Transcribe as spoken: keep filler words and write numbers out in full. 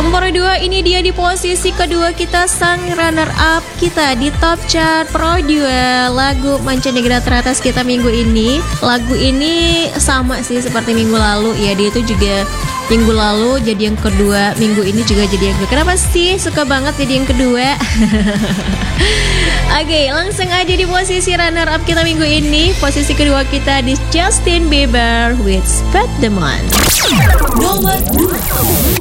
Nomor dua, ini dia di posisi kedua kita, sang runner up kita di top chart Pro dua lagu mancanegara teratas kita minggu ini. Lagu ini sama sih seperti minggu lalu ya, dia itu juga minggu lalu jadi yang kedua, minggu ini juga jadi yang kedua. Kenapa sih suka banget jadi yang kedua? Oke, langsung aja di posisi runner up kita minggu ini. Posisi kedua kita di Justin Bieber with Spider-Man. Nomor dua.